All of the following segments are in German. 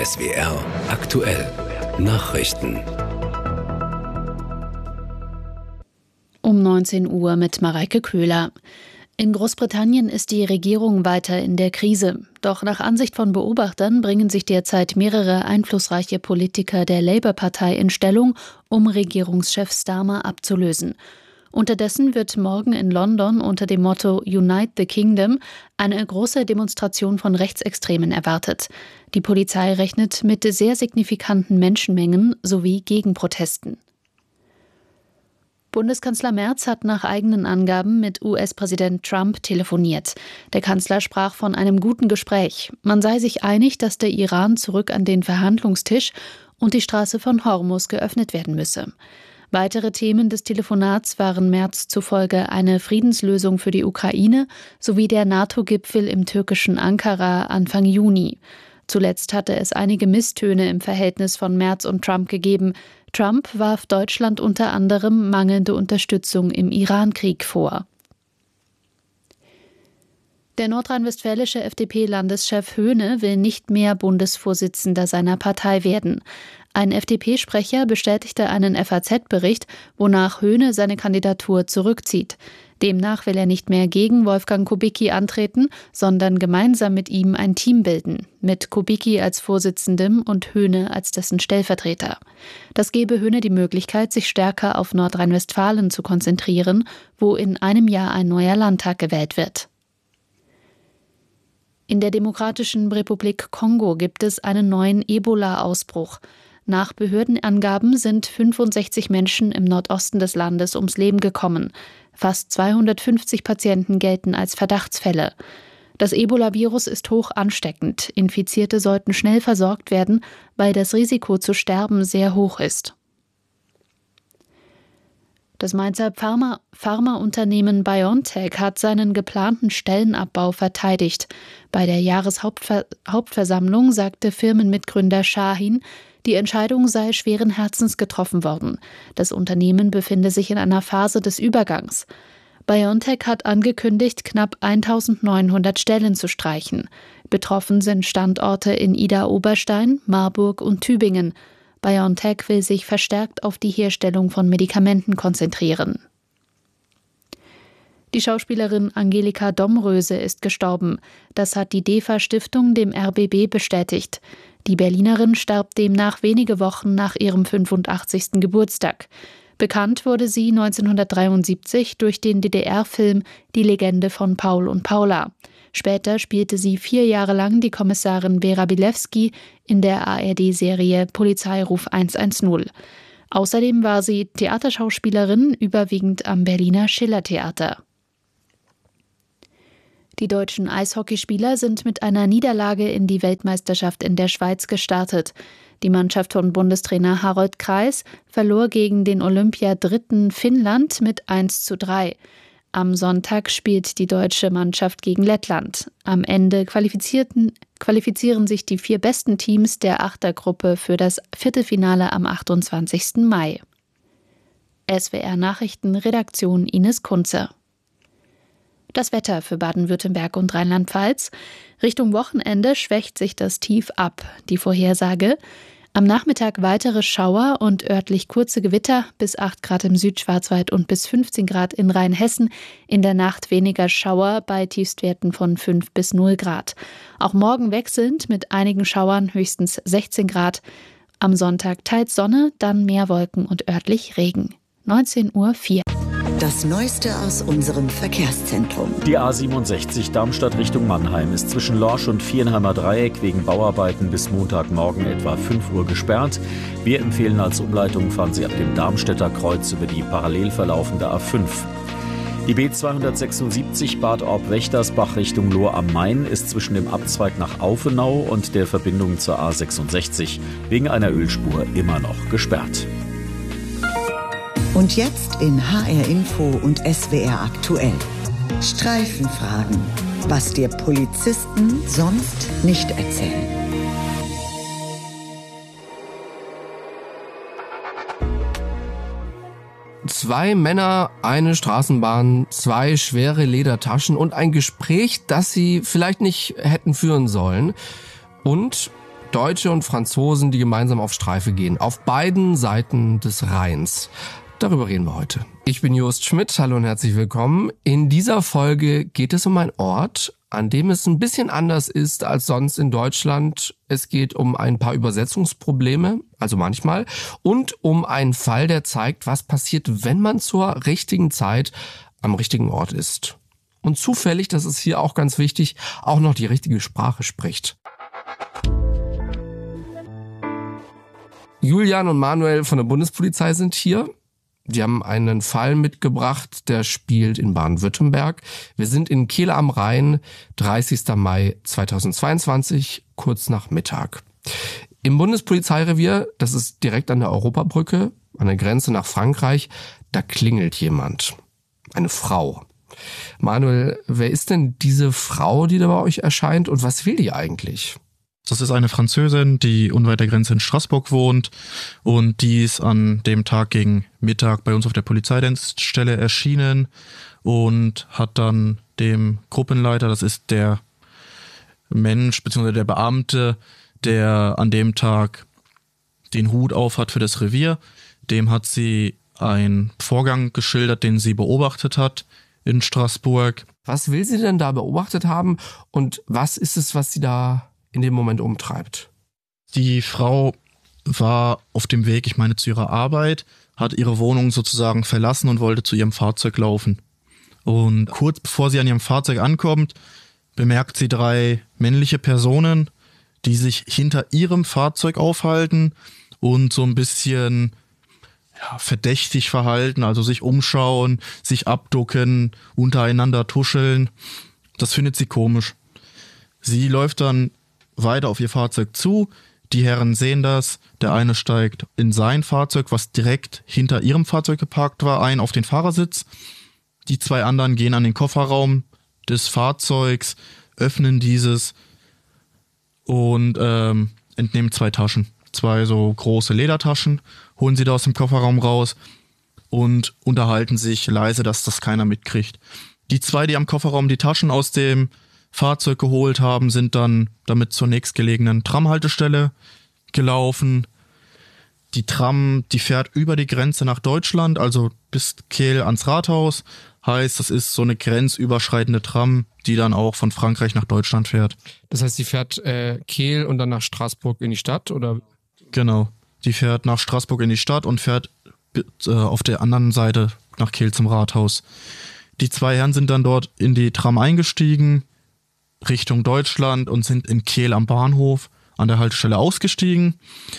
SWR aktuell Nachrichten. Um 19 Uhr mit Mareike Köhler. In Großbritannien ist die Regierung weiter in der Krise. Doch nach Ansicht von Beobachtern bringen sich derzeit mehrere einflussreiche Politiker der Labour-Partei in Stellung, um Regierungschef Starmer abzulösen. Unterdessen wird morgen in London unter dem Motto Unite the Kingdom eine große Demonstration von Rechtsextremen erwartet. Die Polizei rechnet mit sehr signifikanten Menschenmengen sowie Gegenprotesten. Bundeskanzler Merz hat nach eigenen Angaben mit US-Präsident Trump telefoniert. Der Kanzler sprach von einem guten Gespräch. Man sei sich einig, dass der Iran zurück an den Verhandlungstisch und die Straße von Hormuz geöffnet werden müsse. Weitere Themen des Telefonats waren Merz zufolge eine Friedenslösung für die Ukraine sowie der NATO-Gipfel im türkischen Ankara Anfang Juni. Zuletzt hatte es einige Misstöne im Verhältnis von Merz und Trump gegeben. Trump warf Deutschland unter anderem mangelnde Unterstützung im Iran-Krieg vor. Der nordrhein-westfälische FDP-Landeschef Höhne will nicht mehr Bundesvorsitzender seiner Partei werden. Ein FDP-Sprecher bestätigte einen FAZ-Bericht, wonach Höhne seine Kandidatur zurückzieht. Demnach will er nicht mehr gegen Wolfgang Kubicki antreten, sondern gemeinsam mit ihm ein Team bilden, mit Kubicki als Vorsitzendem und Höhne als dessen Stellvertreter. Das gebe Höhne die Möglichkeit, sich stärker auf Nordrhein-Westfalen zu konzentrieren, wo in einem Jahr ein neuer Landtag gewählt wird. In der Demokratischen Republik Kongo gibt es einen neuen Ebola-Ausbruch. Nach Behördenangaben sind 65 Menschen im Nordosten des Landes ums Leben gekommen. Fast 250 Patienten gelten als Verdachtsfälle. Das Ebola-Virus ist hoch ansteckend. Infizierte sollten schnell versorgt werden, weil das Risiko zu sterben sehr hoch ist. Das Mainzer Pharmaunternehmen BioNTech hat seinen geplanten Stellenabbau verteidigt. Bei der Jahreshauptversammlung sagte Firmenmitgründer Shahin, die Entscheidung sei schweren Herzens getroffen worden. Das Unternehmen befinde sich in einer Phase des Übergangs. BioNTech hat angekündigt, knapp 1900 Stellen zu streichen. Betroffen sind Standorte in Idar-Oberstein, Marburg und Tübingen. BioNTech will sich verstärkt auf die Herstellung von Medikamenten konzentrieren. Die Schauspielerin Angelika Domröse ist gestorben. Das hat die DEFA-Stiftung dem RBB bestätigt. Die Berlinerin starb demnach wenige Wochen nach ihrem 85. Geburtstag. Bekannt wurde sie 1973 durch den DDR-Film Die Legende von Paul und Paula. Später spielte sie 4 Jahre lang die Kommissarin Vera Bilewski in der ARD-Serie Polizeiruf 110. Außerdem war sie Theaterschauspielerin, überwiegend am Berliner Schillertheater. Die deutschen Eishockeyspieler sind mit einer Niederlage in die Weltmeisterschaft in der Schweiz gestartet. Die Mannschaft von Bundestrainer Harold Kreis verlor gegen den Olympiadritten Finnland mit 1:3. Am Sonntag spielt die deutsche Mannschaft gegen Lettland. Am Ende qualifizieren sich die 4 besten Teams der Achtergruppe für das Viertelfinale am 28. Mai. SWR Nachrichten, Redaktion Ines Kunze. Das Wetter für Baden-Württemberg und Rheinland-Pfalz. Richtung Wochenende schwächt sich das Tief ab. Die Vorhersage: am Nachmittag weitere Schauer und örtlich kurze Gewitter, bis 8 Grad im Südschwarzwald und bis 15 Grad in Rheinhessen. In der Nacht weniger Schauer bei Tiefstwerten von 5 bis 0 Grad. Auch morgen wechselnd mit einigen Schauern, höchstens 16 Grad. Am Sonntag teils Sonne, dann mehr Wolken und örtlich Regen. 19:04 Uhr. Das Neueste aus unserem Verkehrszentrum. Die A67 Darmstadt Richtung Mannheim ist zwischen Lorsch und Viernheimer Dreieck wegen Bauarbeiten bis Montagmorgen etwa 5 Uhr gesperrt. Wir empfehlen als Umleitung, fahren Sie ab dem Darmstädter Kreuz über die parallel verlaufende A5. Die B276 Bad Orb-Wächtersbach Richtung Lohr am Main ist zwischen dem Abzweig nach Aufenau und der Verbindung zur A66 wegen einer Ölspur immer noch gesperrt. Und jetzt in HR Info und SWR aktuell. Streifenfragen, was dir Polizisten sonst nicht erzählen. Zwei Männer, eine Straßenbahn, 2 schwere Ledertaschen und ein Gespräch, das sie vielleicht nicht hätten führen sollen. Und Deutsche und Franzosen, die gemeinsam auf Streife gehen. Auf beiden Seiten des Rheins. Darüber reden wir heute. Ich bin Jost Schmidt, hallo und herzlich willkommen. In dieser Folge geht es um einen Ort, an dem es ein bisschen anders ist als sonst in Deutschland. Es geht um ein paar Übersetzungsprobleme, also manchmal, und um einen Fall, der zeigt, was passiert, wenn man zur richtigen Zeit am richtigen Ort ist. Und zufällig, das ist hier auch ganz wichtig, auch noch die richtige Sprache spricht. Julian und Manuel von der Bundespolizei sind hier. Die haben einen Fall mitgebracht, der spielt in Baden-Württemberg. Wir sind in Kehl am Rhein, 30. Mai 2022, kurz nach Mittag. Im Bundespolizeirevier, das ist direkt an der Europabrücke, an der Grenze nach Frankreich, da klingelt jemand. Eine Frau. Manuel, wer ist denn diese Frau, die da bei euch erscheint und was will die eigentlich? Das ist eine Französin, die unweit der Grenze in Straßburg wohnt und die ist an dem Tag gegen Mittag bei uns auf der Polizeidienststelle erschienen und hat dann dem Gruppenleiter, das ist der Mensch bzw. der Beamte, der an dem Tag den Hut auf hat für das Revier, dem hat sie einen Vorgang geschildert, den sie beobachtet hat in Straßburg. Was will sie denn da beobachtet haben und was ist es, was sie da in dem Moment umtreibt? Die Frau war auf dem Weg, ich meine, zu ihrer Arbeit, hat ihre Wohnung sozusagen verlassen und wollte zu ihrem Fahrzeug laufen. Und kurz bevor sie an ihrem Fahrzeug ankommt, bemerkt sie 3 männliche Personen, die sich hinter ihrem Fahrzeug aufhalten und so ein bisschen verdächtig verhalten, also sich umschauen, sich abducken, untereinander tuscheln. Das findet sie komisch. Sie läuft dann weiter auf ihr Fahrzeug zu. Die Herren sehen das. Der eine steigt in sein Fahrzeug, was direkt hinter ihrem Fahrzeug geparkt war, ein auf den Fahrersitz. Die 2 anderen gehen an den Kofferraum des Fahrzeugs, öffnen dieses und entnehmen 2 Taschen. 2 so große Ledertaschen, holen sie da aus dem Kofferraum raus und unterhalten sich leise, dass das keiner mitkriegt. Die 2, die am Kofferraum die Taschen aus dem Fahrzeug geholt haben, sind dann damit zur nächstgelegenen Tramhaltestelle gelaufen. Die Tram, die fährt über die Grenze nach Deutschland, also bis Kehl ans Rathaus. Heißt, das ist so eine grenzüberschreitende Tram, die dann auch von Frankreich nach Deutschland fährt. Das heißt, sie fährt Kehl und dann nach Straßburg in die Stadt, oder? Genau, die fährt nach Straßburg in die Stadt und fährt auf der anderen Seite nach Kehl zum Rathaus. Die 2 Herren sind dann dort in die Tram eingestiegen, Richtung Deutschland, und sind in Kehl am Bahnhof an der Haltestelle ausgestiegen.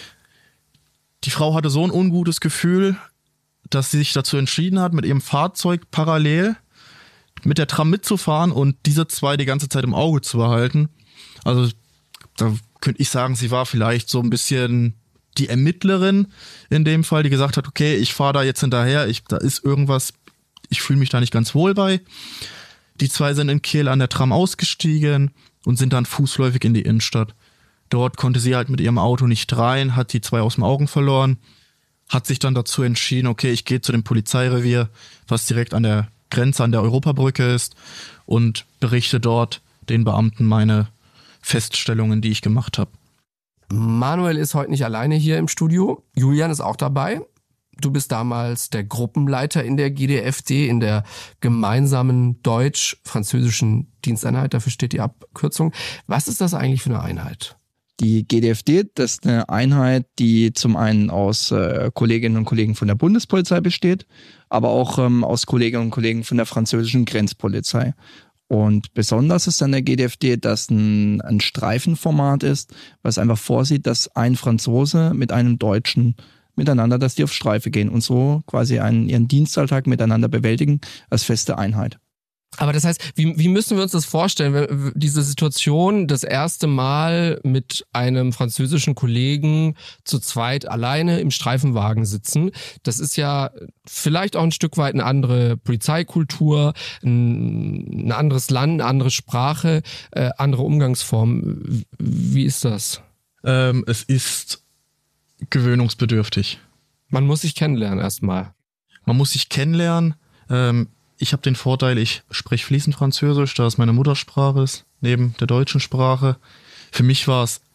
Die Frau hatte so ein ungutes Gefühl, dass sie sich dazu entschieden hat, mit ihrem Fahrzeug parallel mit der Tram mitzufahren und diese 2 die ganze Zeit im Auge zu behalten. Also da könnte ich sagen, sie war vielleicht so ein bisschen die Ermittlerin in dem Fall, die gesagt hat, okay, ich fahre da jetzt hinterher, da ist irgendwas, ich fühle mich da nicht ganz wohl bei. Die 2 sind in Kehl an der Tram ausgestiegen und sind dann fußläufig in die Innenstadt. Dort konnte sie halt mit ihrem Auto nicht rein, hat die 2 aus den Augen verloren, hat sich dann dazu entschieden, okay, ich gehe zu dem Polizeirevier, was direkt an der Grenze an der Europabrücke ist, und berichte dort den Beamten meine Feststellungen, die ich gemacht habe. Manuel ist heute nicht alleine hier im Studio. Julian ist auch dabei. Du bist damals der Gruppenleiter in der GdFD, in der gemeinsamen deutsch-französischen Diensteinheit. Dafür steht die Abkürzung. Was ist das eigentlich für eine Einheit? Die GdFD, das ist eine Einheit, die zum einen aus Kolleginnen und Kollegen von der Bundespolizei besteht, aber auch aus Kolleginnen und Kollegen von der französischen Grenzpolizei. Und besonders ist an der GdFD, dass ein Streifenformat ist, was einfach vorsieht, dass ein Franzose mit einem Deutschen miteinander, dass die auf Streife gehen und so quasi ihren Dienstalltag miteinander bewältigen als feste Einheit. Aber das heißt, wie müssen wir uns das vorstellen, wenn diese Situation das erste Mal mit einem französischen Kollegen zu zweit alleine im Streifenwagen sitzen? Das ist ja vielleicht auch ein Stück weit eine andere Polizeikultur, ein anderes Land, eine andere Sprache, andere Umgangsform. Wie ist das? Es ist gewöhnungsbedürftig. Man muss sich kennenlernen erstmal. Man muss sich kennenlernen. Ich habe den Vorteil, ich spreche fließend Französisch, da es meine Muttersprache ist, neben der deutschen Sprache. Für mich war es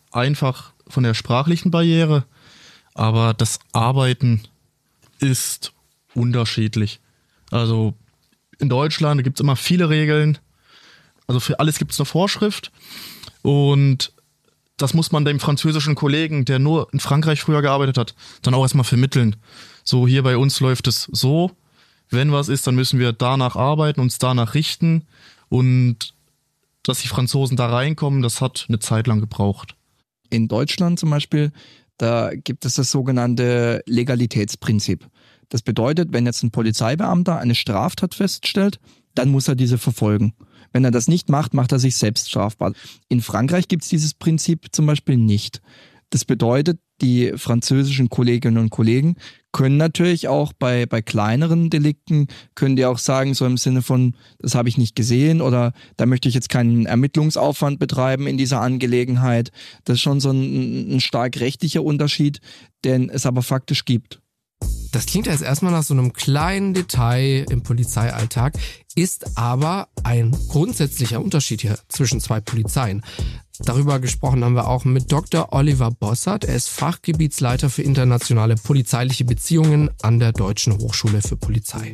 einfach von der sprachlichen Barriere, aber das Arbeiten ist unterschiedlich. Also in Deutschland gibt es immer viele Regeln, also für alles gibt es eine Vorschrift und das muss man dem französischen Kollegen, der nur in Frankreich früher gearbeitet hat, dann auch erstmal vermitteln. So, hier bei uns läuft es so, wenn was ist, dann müssen wir danach arbeiten, uns danach richten und dass die Franzosen da reinkommen, das hat eine Zeit lang gebraucht. In Deutschland zum Beispiel, da gibt es das sogenannte Legalitätsprinzip. Das bedeutet, wenn jetzt ein Polizeibeamter eine Straftat feststellt, dann muss er diese verfolgen. Wenn er das nicht macht, macht er sich selbst strafbar. In Frankreich gibt es dieses Prinzip zum Beispiel nicht. Das bedeutet, die französischen Kolleginnen und Kollegen können natürlich auch bei kleineren Delikten, können die auch sagen, so im Sinne von, das habe ich nicht gesehen oder da möchte ich jetzt keinen Ermittlungsaufwand betreiben in dieser Angelegenheit. Das ist schon so ein stark rechtlicher Unterschied, den es aber faktisch gibt. Das klingt jetzt erstmal nach so einem kleinen Detail im Polizeialltag, ist aber ein grundsätzlicher Unterschied hier zwischen zwei Polizeien. Darüber gesprochen haben wir auch mit Dr. Oliver Bossert. Er ist Fachgebietsleiter für internationale polizeiliche Beziehungen an der Deutschen Hochschule für Polizei.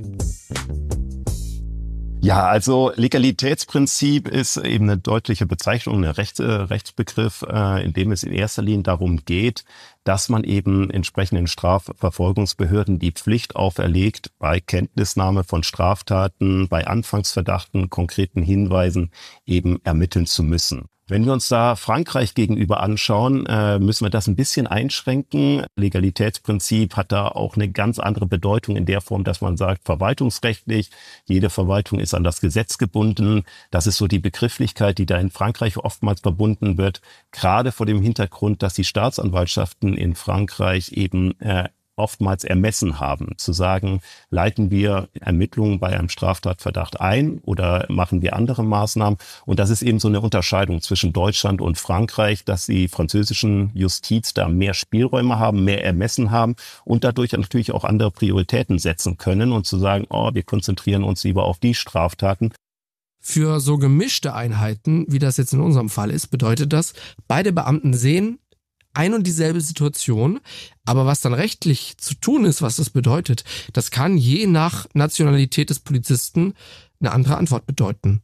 Ja, also Legalitätsprinzip ist eben eine deutliche Bezeichnung, ein Rechtsbegriff, in dem es in erster Linie darum geht, dass man eben entsprechenden Strafverfolgungsbehörden die Pflicht auferlegt, bei Kenntnisnahme von Straftaten, bei Anfangsverdachten, konkreten Hinweisen eben ermitteln zu müssen. Wenn wir uns da Frankreich gegenüber anschauen, müssen wir das ein bisschen einschränken. Legalitätsprinzip hat da auch eine ganz andere Bedeutung in der Form, dass man sagt, verwaltungsrechtlich, jede Verwaltung ist an das Gesetz gebunden. Das ist so die Begrifflichkeit, die da in Frankreich oftmals verbunden wird, gerade vor dem Hintergrund, dass die Staatsanwaltschaften in Frankreich eben oftmals ermessen haben, zu sagen, leiten wir Ermittlungen bei einem Straftatverdacht ein oder machen wir andere Maßnahmen. Und das ist eben so eine Unterscheidung zwischen Deutschland und Frankreich, dass die französischen Justiz da mehr Spielräume haben, mehr Ermessen haben und dadurch natürlich auch andere Prioritäten setzen können und zu sagen, wir konzentrieren uns lieber auf die Straftaten. Für so gemischte Einheiten, wie das jetzt in unserem Fall ist, bedeutet das, beide Beamten sehen ein und dieselbe Situation, aber was dann rechtlich zu tun ist, was das bedeutet, das kann je nach Nationalität des Polizisten eine andere Antwort bedeuten.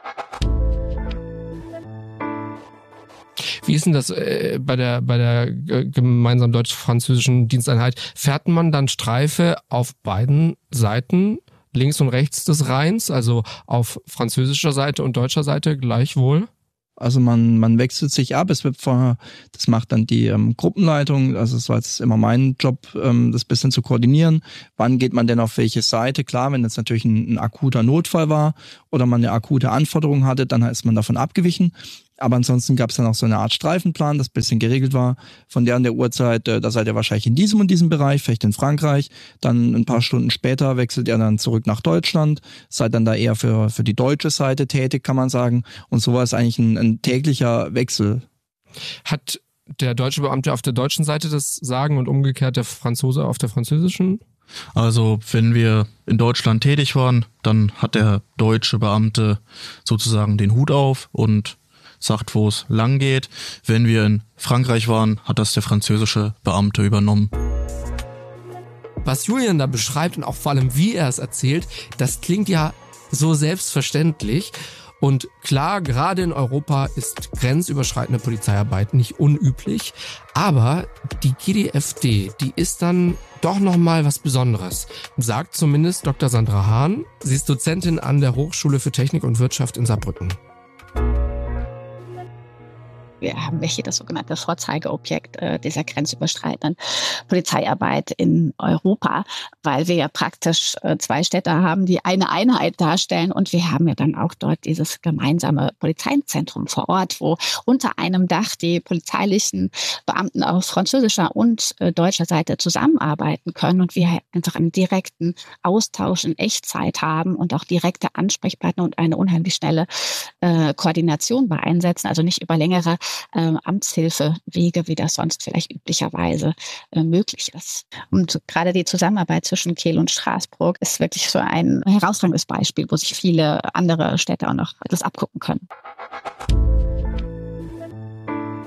Wie ist denn das bei der gemeinsamen deutsch-französischen Diensteinheit? Fährt man dann Streife auf beiden Seiten, links und rechts des Rheins, also auf französischer Seite und deutscher Seite gleichwohl? Also man wechselt sich ab, das macht dann die Gruppenleitung, also es war jetzt immer mein Job, das bisschen zu koordinieren. Wann geht man denn auf welche Seite? Klar, wenn jetzt natürlich ein akuter Notfall war oder man eine akute Anforderung hatte, dann ist man davon abgewichen. Aber ansonsten gab es dann auch so eine Art Streifenplan, das ein bisschen geregelt war. Von der an der Uhrzeit, da seid ihr wahrscheinlich in diesem und diesem Bereich, vielleicht in Frankreich. Dann ein paar Stunden später wechselt ihr dann zurück nach Deutschland. Seid dann da eher für die deutsche Seite tätig, kann man sagen. Und so war es eigentlich ein täglicher Wechsel. Hat der deutsche Beamte auf der deutschen Seite das Sagen und umgekehrt der Franzose auf der französischen? Also wenn wir in Deutschland tätig waren, dann hat der deutsche Beamte sozusagen den Hut auf und sagt, wo es lang geht. Wenn wir in Frankreich waren, hat das der französische Beamte übernommen. Was Julian da beschreibt und auch vor allem wie er es erzählt, das klingt ja so selbstverständlich. Und klar, gerade in Europa ist grenzüberschreitende Polizeiarbeit nicht unüblich, aber die GdFD, die ist dann doch nochmal was Besonderes, sagt zumindest Dr. Sandra Hahn. Sie ist Dozentin an der Hochschule für Technik und Wirtschaft in Saarbrücken. Wir haben hier das sogenannte Vorzeigeobjekt dieser grenzüberschreitenden Polizeiarbeit in Europa, weil wir ja praktisch zwei Städte haben, die eine Einheit darstellen. Und wir haben ja dann auch dort dieses gemeinsame Polizeizentrum vor Ort, wo unter einem Dach die polizeilichen Beamten auf französischer und deutscher Seite zusammenarbeiten können und wir einfach einen direkten Austausch in Echtzeit haben und auch direkte Ansprechpartner und eine unheimlich schnelle Koordination bei einsetzen, also nicht über längere Amtshilfewege, wie das sonst vielleicht üblicherweise möglich ist. Und gerade die Zusammenarbeit zwischen Kehl und Straßburg ist wirklich so ein herausragendes Beispiel, wo sich viele andere Städte auch noch etwas abgucken können.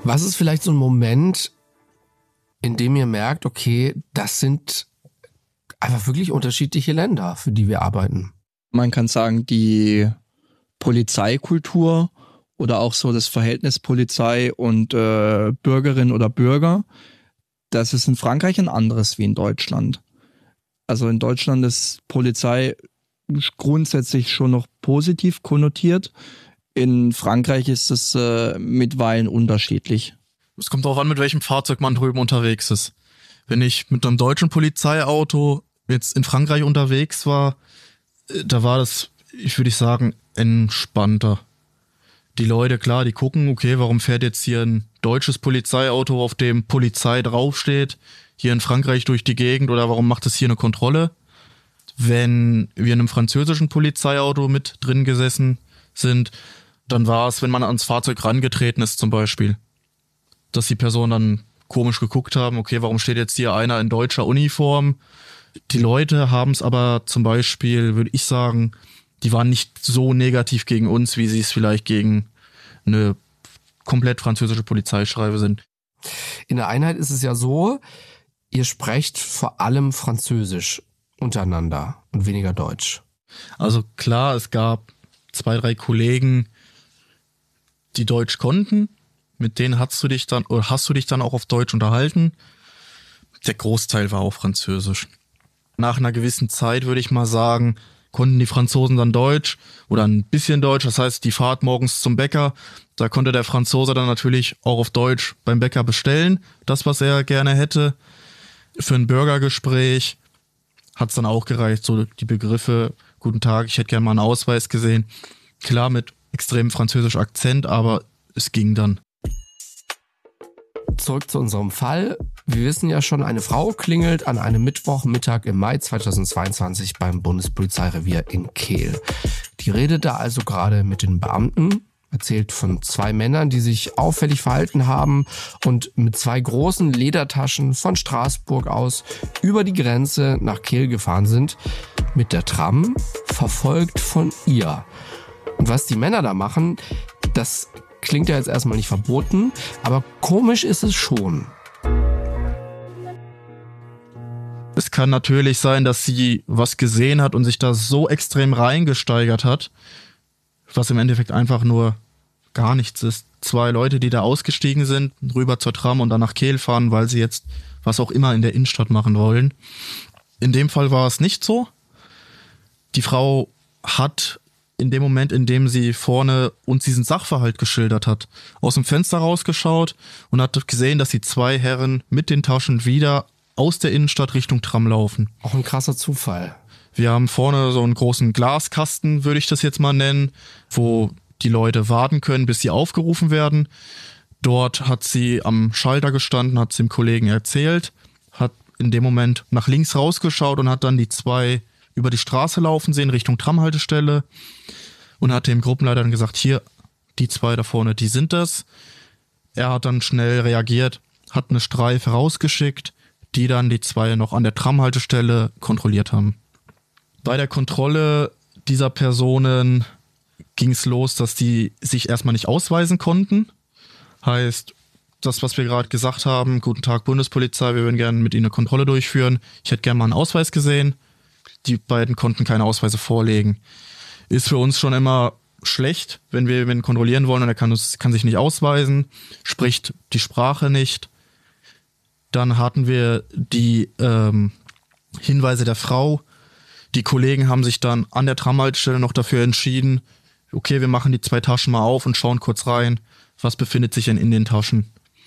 Was ist vielleicht so ein Moment, in dem ihr merkt, okay, das sind einfach wirklich unterschiedliche Länder, für die wir arbeiten? Man kann sagen, die Polizeikultur oder auch so das Verhältnis Polizei und Bürgerin oder Bürger, das ist in Frankreich ein anderes wie in Deutschland. Also in Deutschland ist Polizei grundsätzlich schon noch positiv konnotiert. In Frankreich ist es mitweilen unterschiedlich. Es kommt darauf an, mit welchem Fahrzeug man drüben unterwegs ist. Wenn ich mit einem deutschen Polizeiauto jetzt in Frankreich unterwegs war, da war das, würde ich sagen, entspannter. Die Leute, klar, die gucken, okay, warum fährt jetzt hier ein deutsches Polizeiauto, auf dem Polizei draufsteht, hier in Frankreich durch die Gegend, oder warum macht es hier eine Kontrolle? Wenn wir in einem französischen Polizeiauto mit drin gesessen sind, dann war es, wenn man ans Fahrzeug rangetreten ist zum Beispiel, dass die Personen dann komisch geguckt haben, okay, warum steht jetzt hier einer in deutscher Uniform? Die Leute haben es aber zum Beispiel, würde ich sagen, die waren nicht so negativ gegen uns, wie sie es vielleicht gegen eine komplett französische Polizeischreibe sind. In der Einheit ist es ja so, ihr sprecht vor allem Französisch untereinander und weniger Deutsch. Also klar, es gab 2, 3 Kollegen, die Deutsch konnten. Mit denen hast du dich dann auch auf Deutsch unterhalten. Der Großteil war auch Französisch. Nach einer gewissen Zeit, würde ich mal sagen, konnten die Franzosen dann Deutsch oder ein bisschen Deutsch. Das heißt, die Fahrt morgens zum Bäcker, da konnte der Franzose dann natürlich auch auf Deutsch beim Bäcker bestellen, das, was er gerne hätte. Für ein Bürgergespräch hat es dann auch gereicht, so die Begriffe, guten Tag, ich hätte gerne mal einen Ausweis gesehen. Klar, mit extrem französischem Akzent, aber es ging dann. Zurück zu unserem Fall. Wir wissen ja schon, eine Frau klingelt an einem Mittwochmittag im Mai 2022 beim Bundespolizeirevier in Kehl. Die redet da also gerade mit den Beamten, erzählt von 2 Männern, die sich auffällig verhalten haben und mit 2 großen Ledertaschen von Straßburg aus über die Grenze nach Kehl gefahren sind, mit der Tram, verfolgt von ihr. Und was die Männer da machen, das klingt ja jetzt erstmal nicht verboten, aber komisch ist es schon. Es kann natürlich sein, dass sie was gesehen hat und sich da so extrem reingesteigert hat, was im Endeffekt einfach nur gar nichts ist. 2 Leute, die da ausgestiegen sind, rüber zur Tram und dann nach Kehl fahren, weil sie jetzt was auch immer in der Innenstadt machen wollen. In dem Fall war es nicht so. Die Frau hat in dem Moment, in dem sie vorne uns diesen Sachverhalt geschildert hat, aus dem Fenster rausgeschaut und hat gesehen, dass die 2 Herren mit den Taschen wieder aus der Innenstadt Richtung Tram laufen. Auch ein krasser Zufall. Wir haben vorne so einen großen Glaskasten, würde ich das jetzt mal nennen, wo die Leute warten können, bis sie aufgerufen werden. Dort hat sie am Schalter gestanden, hat es dem Kollegen erzählt, hat in dem Moment nach links rausgeschaut und hat dann die 2 über die Straße laufen sehen, Richtung Tramhaltestelle, und hat dem Gruppenleiter dann gesagt, hier, die 2 da vorne, die sind das. Er hat dann schnell reagiert, hat eine Streife rausgeschickt, die dann die 2 noch an der Tramhaltestelle kontrolliert haben. Bei der Kontrolle dieser Personen ging es los, dass die sich erstmal nicht ausweisen konnten. Heißt, das, was wir gerade gesagt haben, guten Tag Bundespolizei, wir würden gerne mit Ihnen eine Kontrolle durchführen. Ich hätte gerne mal einen Ausweis gesehen. Die beiden konnten keine Ausweise vorlegen. Ist für uns schon immer schlecht, wenn wir ihn kontrollieren wollen und er kann sich nicht ausweisen, spricht die Sprache nicht. Dann hatten wir die Hinweise der Frau. Die Kollegen haben sich dann an der Tramhaltestelle noch dafür entschieden, okay, wir machen die 2 Taschen mal auf und schauen kurz rein, was befindet sich denn in den Taschen.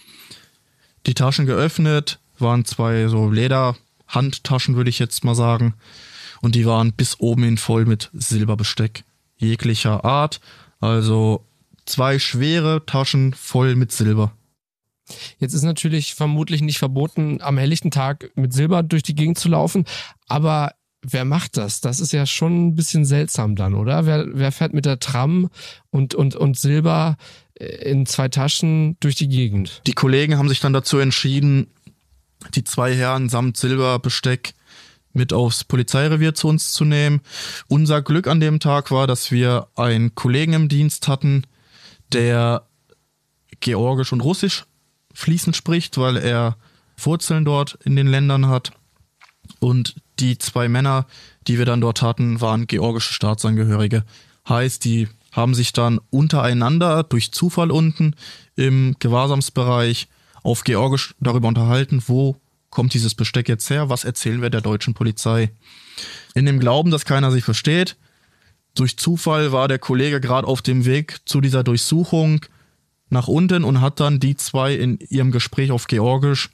Die Taschen geöffnet, waren 2 so Lederhandtaschen, würde ich jetzt mal sagen. Und die waren bis oben hin voll mit Silberbesteck jeglicher Art. Also 2 schwere Taschen voll mit Silber. Jetzt ist natürlich vermutlich nicht verboten, am helllichten Tag mit Silber durch die Gegend zu laufen. Aber wer macht das? Das ist ja schon ein bisschen seltsam dann, oder? Wer fährt mit der Tram und Silber in 2 Taschen durch die Gegend? Die Kollegen haben sich dann dazu entschieden, die 2 Herren samt Silberbesteck mit aufs Polizeirevier zu uns zu nehmen. Unser Glück an dem Tag war, dass wir einen Kollegen im Dienst hatten, der Georgisch und Russisch fließend spricht, weil er Wurzeln dort in den Ländern hat. Und die 2 Männer, die wir dann dort hatten, waren georgische Staatsangehörige. Heißt, die haben sich dann untereinander durch Zufall unten im Gewahrsamsbereich auf Georgisch darüber unterhalten, wo kommt dieses Besteck jetzt her, was erzählen wir der deutschen Polizei. In dem Glauben, dass keiner sich versteht, durch Zufall war der Kollege gerade auf dem Weg zu dieser Durchsuchung nach unten und hat dann die 2 in ihrem Gespräch auf Georgisch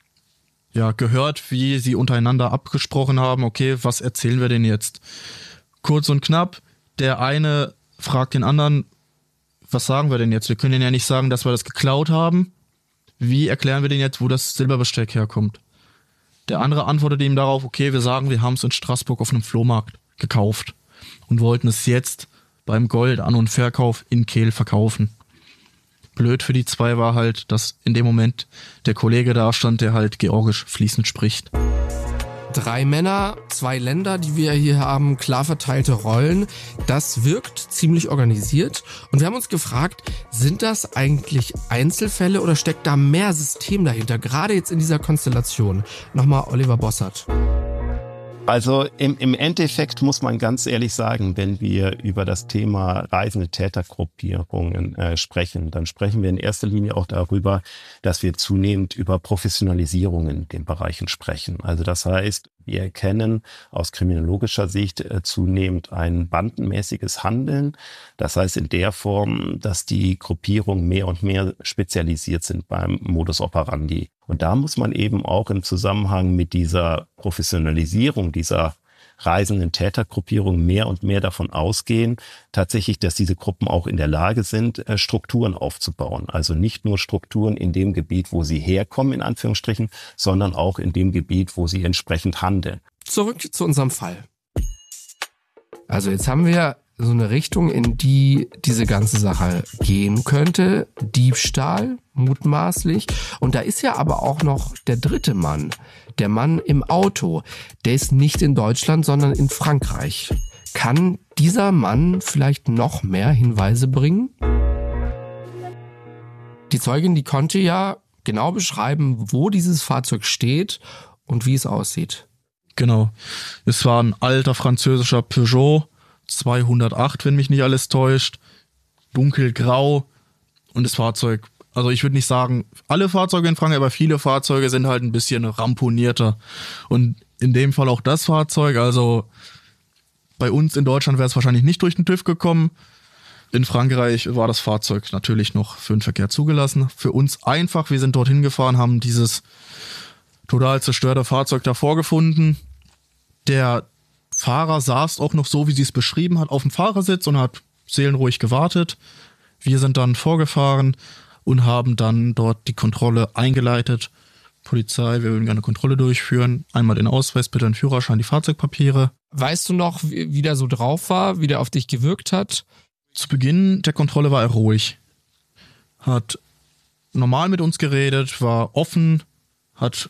gehört, wie sie untereinander abgesprochen haben, okay, was erzählen wir denn jetzt? Kurz und knapp, der eine fragt den anderen, was sagen wir denn jetzt? Wir können denen ja nicht sagen, dass wir das geklaut haben. Wie erklären wir denen jetzt, wo das Silberbesteck herkommt? Der andere antwortet ihm darauf, okay, wir sagen, wir haben es in Straßburg auf einem Flohmarkt gekauft und wollten es jetzt beim Gold An- und Verkauf in Kehl verkaufen. Blöd für die 2 war halt, dass in dem Moment der Kollege da stand, der halt Georgisch fließend spricht. 3 Männer, 2 Länder, die wir hier haben, klar verteilte Rollen. Das wirkt ziemlich organisiert. Und wir haben uns gefragt, sind das eigentlich Einzelfälle oder steckt da mehr System dahinter? Gerade jetzt in dieser Konstellation. Nochmal Oliver Bossert. Also im Endeffekt muss man ganz ehrlich sagen, wenn wir über das Thema reisende Tätergruppierungen sprechen, dann sprechen wir in erster Linie auch darüber, dass wir zunehmend über Professionalisierung in den Bereichen sprechen. Also das heißt, wir erkennen aus kriminologischer Sicht zunehmend ein bandenmäßiges Handeln. Das heißt in der Form, dass die Gruppierungen mehr und mehr spezialisiert sind beim Modus operandi. Und da muss man eben auch im Zusammenhang mit dieser Professionalisierung dieser reisenden Tätergruppierung mehr und mehr davon ausgehen, tatsächlich, dass diese Gruppen auch in der Lage sind, Strukturen aufzubauen. Also nicht nur Strukturen in dem Gebiet, wo sie herkommen, in Anführungsstrichen, sondern auch in dem Gebiet, wo sie entsprechend handeln. Zurück zu unserem Fall. Also jetzt haben wir so eine Richtung, in die diese ganze Sache gehen könnte. Diebstahl, mutmaßlich. Und da ist ja aber auch noch der 3. Mann. Der Mann im Auto. Der ist nicht in Deutschland, sondern in Frankreich. Kann dieser Mann vielleicht noch mehr Hinweise bringen? Die Zeugin, die konnte ja genau beschreiben, wo dieses Fahrzeug steht und wie es aussieht. Genau. Es war ein alter französischer Peugeot 208, wenn mich nicht alles täuscht. Dunkelgrau. Und das Fahrzeug, also ich würde nicht sagen, alle Fahrzeuge in Frankreich, aber viele Fahrzeuge sind halt ein bisschen ramponierter. Und in dem Fall auch das Fahrzeug, also bei uns in Deutschland wäre es wahrscheinlich nicht durch den TÜV gekommen. In Frankreich war das Fahrzeug natürlich noch für den Verkehr zugelassen. Für uns einfach, wir sind dorthin gefahren, haben dieses total zerstörte Fahrzeug davor gefunden. Der Fahrer saß auch noch so, wie sie es beschrieben hat, auf dem Fahrersitz und hat seelenruhig gewartet. Wir sind dann vorgefahren und haben dann dort die Kontrolle eingeleitet. Polizei, wir würden gerne eine Kontrolle durchführen. Einmal den Ausweis, bitte den Führerschein, die Fahrzeugpapiere. Weißt du noch, wie der so drauf war, wie der auf dich gewirkt hat? Zu Beginn der Kontrolle war er ruhig. Hat normal mit uns geredet, war offen, hat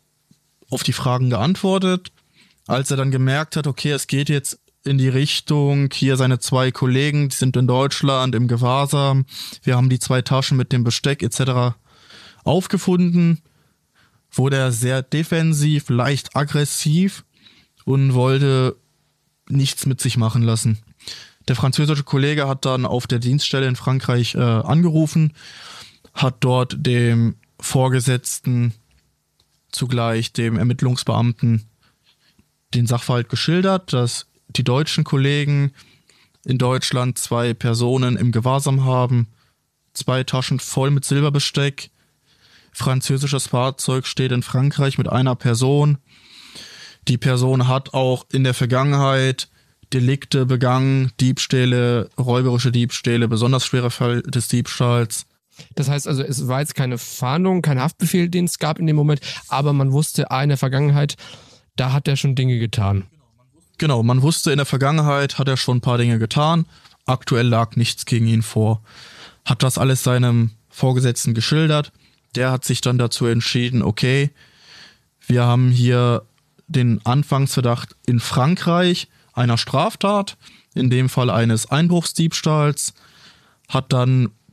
auf die Fragen geantwortet. Als er dann gemerkt hat, okay, es geht jetzt in die Richtung, hier seine 2 Kollegen, die sind in Deutschland im Gewahrsam, wir haben die 2 Taschen mit dem Besteck etc. aufgefunden, wurde er sehr defensiv, leicht aggressiv und wollte nichts mit sich machen lassen. Der französische Kollege hat dann auf der Dienststelle in Frankreich angerufen, hat dort dem Vorgesetzten, zugleich dem Ermittlungsbeamten, den Sachverhalt geschildert, dass die deutschen Kollegen in Deutschland 2 Personen im Gewahrsam haben, 2 Taschen voll mit Silberbesteck, französisches Fahrzeug steht in Frankreich mit einer Person. Die Person hat auch in der Vergangenheit Delikte begangen, Diebstähle, räuberische Diebstähle, besonders schwerer Fall des Diebstahls. Das heißt also, es war jetzt keine Fahndung, kein Haftbefehl, den es gab in dem Moment, aber man wusste, in der Vergangenheit, da hat er schon Dinge getan. Genau, man wusste, in der Vergangenheit hat er schon ein paar Dinge getan. Aktuell lag nichts gegen ihn vor. Hat das alles seinem Vorgesetzten geschildert. Der hat sich dann dazu entschieden, okay, wir haben hier den Anfangsverdacht in Frankreich einer Straftat, in dem Fall eines Einbruchsdiebstahls, hat dann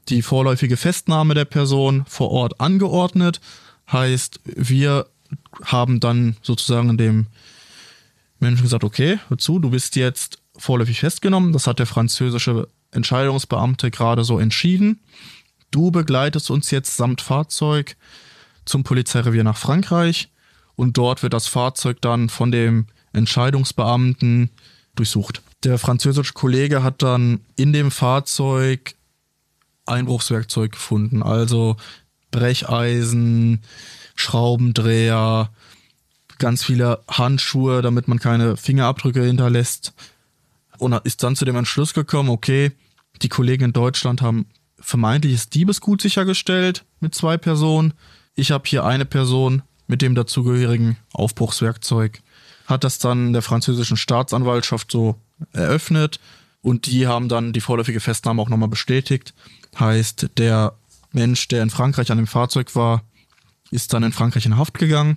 die vorläufige Festnahme der Person vor Ort angeordnet. Heißt, wir haben dann sozusagen dem Menschen gesagt, okay, hör zu, du bist jetzt vorläufig festgenommen. Das hat der französische Entscheidungsbeamte gerade so entschieden. Du begleitest uns jetzt samt Fahrzeug zum Polizeirevier nach Frankreich und dort wird das Fahrzeug dann von dem Entscheidungsbeamten durchsucht. Der französische Kollege hat dann in dem Fahrzeug Einbruchswerkzeug gefunden, also Brecheisen, Schraubendreher, ganz viele Handschuhe, damit man keine Fingerabdrücke hinterlässt. Und ist dann zu dem Entschluss gekommen, okay, die Kollegen in Deutschland haben vermeintliches Diebesgut sichergestellt mit 2 Personen. Ich habe hier eine Person mit dem dazugehörigen Aufbruchswerkzeug. Hat das dann der französischen Staatsanwaltschaft so eröffnet und die haben dann die vorläufige Festnahme auch nochmal bestätigt. Heißt, der Mensch, der in Frankreich an dem Fahrzeug war, ist dann in Frankreich in Haft gegangen.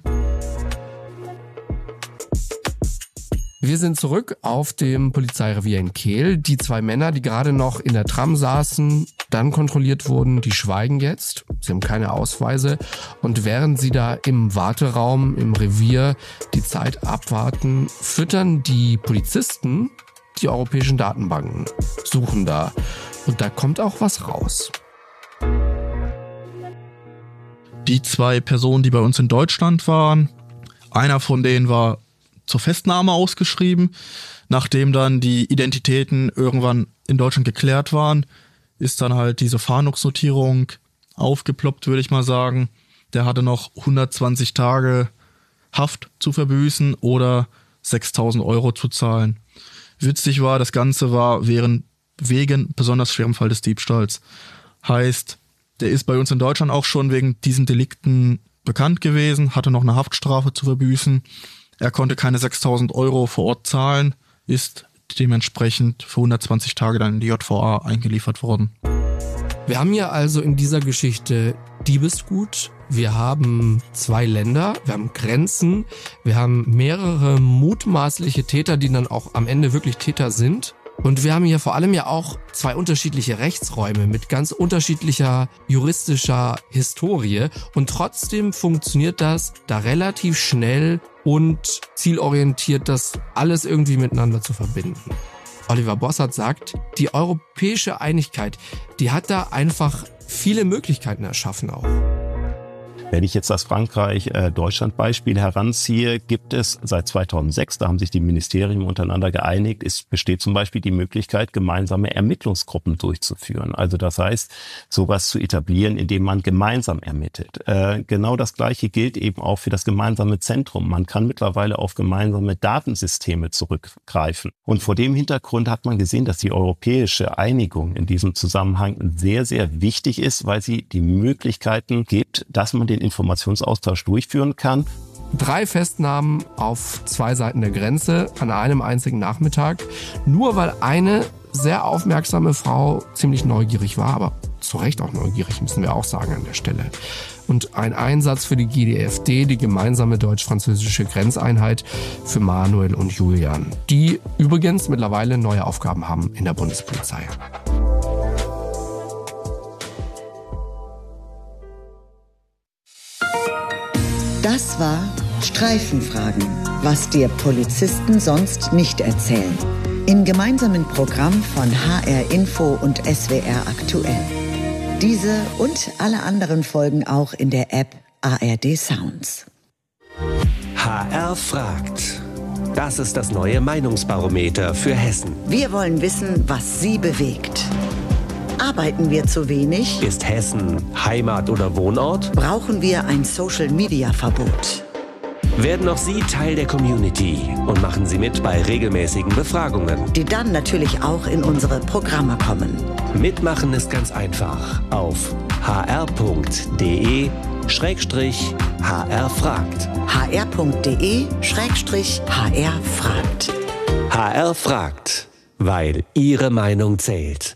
Wir sind zurück auf dem Polizeirevier in Kehl. Die 2 Männer, die gerade noch in der Tram saßen, dann kontrolliert wurden, die schweigen jetzt. Sie haben keine Ausweise. Und während sie da im Warteraum, im Revier die Zeit abwarten, füttern die Polizisten die europäischen Datenbanken, suchen da. Und da kommt auch was raus. Die 2 Personen, die bei uns in Deutschland waren, einer von denen war zur Festnahme ausgeschrieben. Nachdem dann die Identitäten irgendwann in Deutschland geklärt waren, ist dann halt diese Fahndungsnotierung aufgeploppt, würde ich mal sagen. Der hatte noch 120 Tage Haft zu verbüßen oder 6.000 Euro zu zahlen. Witzig war, das Ganze war wegen besonders schwerem Fall des Diebstahls. Heißt, der ist bei uns in Deutschland auch schon wegen diesen Delikten bekannt gewesen, hatte noch eine Haftstrafe zu verbüßen. Er konnte keine 6.000 Euro vor Ort zahlen, ist dementsprechend für 120 Tage dann in die JVA eingeliefert worden. Wir haben hier also in dieser Geschichte Diebesgut. Wir haben 2 Länder, wir haben Grenzen, wir haben mehrere mutmaßliche Täter, die dann auch am Ende wirklich Täter sind. Und wir haben hier vor allem ja auch 2 unterschiedliche Rechtsräume mit ganz unterschiedlicher juristischer Historie. Und trotzdem funktioniert das da relativ schnell und zielorientiert, das alles irgendwie miteinander zu verbinden. Oliver Bossert sagt, die europäische Einigkeit, die hat da einfach viele Möglichkeiten erschaffen auch. Wenn ich jetzt das Frankreich-Deutschland-Beispiel heranziehe, gibt es seit 2006, da haben sich die Ministerien untereinander geeinigt, besteht zum Beispiel die Möglichkeit, gemeinsame Ermittlungsgruppen durchzuführen. Also das heißt, sowas zu etablieren, indem man gemeinsam ermittelt. Genau das Gleiche gilt eben auch für das gemeinsame Zentrum. Man kann mittlerweile auf gemeinsame Datensysteme zurückgreifen. Und vor dem Hintergrund hat man gesehen, dass die europäische Einigung in diesem Zusammenhang sehr, sehr wichtig ist, weil sie die Möglichkeiten gibt, dass man den Informationsaustausch durchführen kann. 3 Festnahmen auf 2 Seiten der Grenze an einem einzigen Nachmittag, nur weil eine sehr aufmerksame Frau ziemlich neugierig war, aber zu Recht auch neugierig, müssen wir auch sagen an der Stelle. Und ein Einsatz für die GdFD, die gemeinsame deutsch-französische Grenzeinheit für Manuel und Julian, die übrigens mittlerweile neue Aufgaben haben in der Bundespolizei. Das war Streifenfragen, was dir Polizisten sonst nicht erzählen. Im gemeinsamen Programm von HR Info und SWR Aktuell. Diese und alle anderen Folgen auch in der App ARD Sounds. HR fragt. Das ist das neue Meinungsbarometer für Hessen. Wir wollen wissen, was Sie bewegt. Arbeiten wir zu wenig? Ist Hessen Heimat oder Wohnort? Brauchen wir ein Social-Media-Verbot? Werden auch Sie Teil der Community und machen Sie mit bei regelmäßigen Befragungen, die dann natürlich auch in unsere Programme kommen. Mitmachen ist ganz einfach auf hr.de/hr-fragt. hr.de/hr-fragt. HR fragt, weil Ihre Meinung zählt.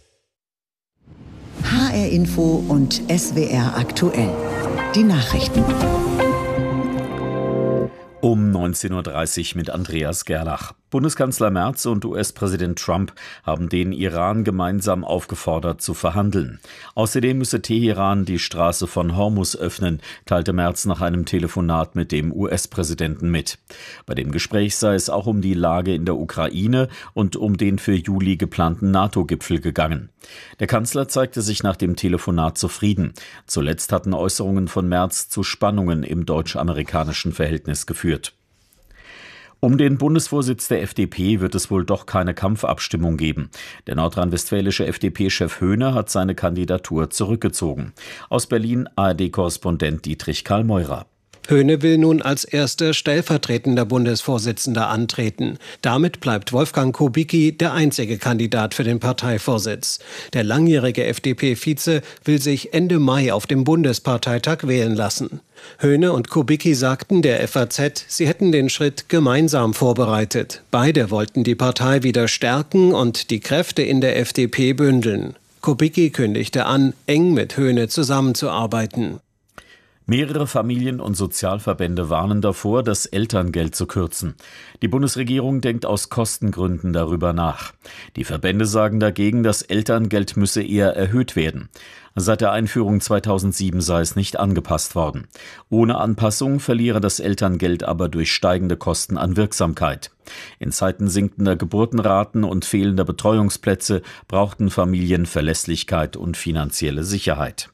HR Info und SWR Aktuell. Die Nachrichten. Um 19.30 Uhr mit Andreas Gerlach. Bundeskanzler Merz und US-Präsident Trump haben den Iran gemeinsam aufgefordert zu verhandeln. Außerdem müsse Teheran die Straße von Hormuz öffnen, teilte Merz nach einem Telefonat mit dem US-Präsidenten mit. Bei dem Gespräch sei es auch um die Lage in der Ukraine und um den für Juli geplanten NATO-Gipfel gegangen. Der Kanzler zeigte sich nach dem Telefonat zufrieden. Zuletzt hatten Äußerungen von Merz zu Spannungen im deutsch-amerikanischen Verhältnis geführt. Um den Bundesvorsitz der FDP wird es wohl doch keine Kampfabstimmung geben. Der nordrhein-westfälische FDP-Chef Höhne hat seine Kandidatur zurückgezogen. Aus Berlin ARD-Korrespondent Dietrich Karl Meurer. Höhne will nun als erster stellvertretender Bundesvorsitzender antreten. Damit bleibt Wolfgang Kubicki der einzige Kandidat für den Parteivorsitz. Der langjährige FDP-Vize will sich Ende Mai auf dem Bundesparteitag wählen lassen. Höhne und Kubicki sagten der FAZ, sie hätten den Schritt gemeinsam vorbereitet. Beide wollten die Partei wieder stärken und die Kräfte in der FDP bündeln. Kubicki kündigte an, eng mit Höhne zusammenzuarbeiten. Mehrere Familien- und Sozialverbände warnen davor, das Elterngeld zu kürzen. Die Bundesregierung denkt aus Kostengründen darüber nach. Die Verbände sagen dagegen, das Elterngeld müsse eher erhöht werden. Seit der Einführung 2007 sei es nicht angepasst worden. Ohne Anpassung verliere das Elterngeld aber durch steigende Kosten an Wirksamkeit. In Zeiten sinkender Geburtenraten und fehlender Betreuungsplätze brauchten Familien Verlässlichkeit und finanzielle Sicherheit.